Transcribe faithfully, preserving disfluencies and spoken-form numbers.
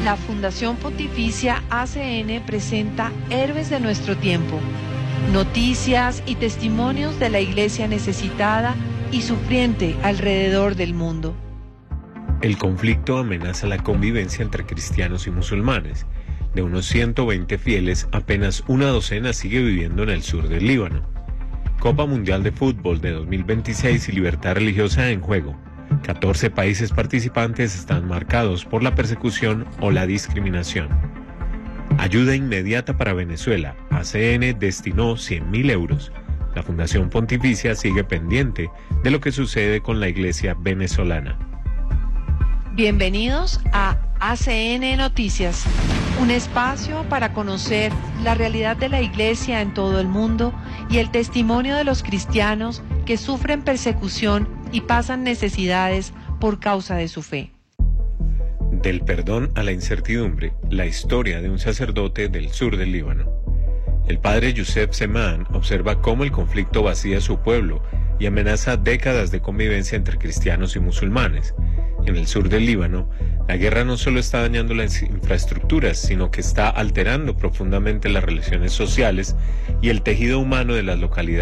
La Fundación Pontificia A C N presenta Héroes de nuestro tiempo, noticias y testimonios de la iglesia necesitada y sufriente alrededor del mundo. El conflicto amenaza la convivencia entre cristianos y musulmanes. De unos ciento veinte fieles, apenas una docena sigue viviendo en el sur del Líbano. Copa Mundial de Fútbol de dos mil veintiséis y libertad religiosa en juego. catorce países participantes están marcados por la persecución o la discriminación. Ayuda inmediata para Venezuela. A C N destinó cien mil euros. La Fundación Pontificia sigue pendiente de lo que sucede con la iglesia venezolana. Bienvenidos a A C N Noticias, un espacio para conocer la realidad de la iglesia en todo el mundo y el testimonio de los cristianos que sufren persecución y pasan necesidades por causa de su fe. Del perdón a la incertidumbre, la historia de un sacerdote del sur del Líbano. El padre Youssef Zeman observa cómo el conflicto vacía su pueblo y amenaza décadas de convivencia entre cristianos y musulmanes. En el sur del Líbano, la guerra no solo está dañando las infraestructuras, sino que está alterando profundamente las relaciones sociales y el tejido humano de las localidades.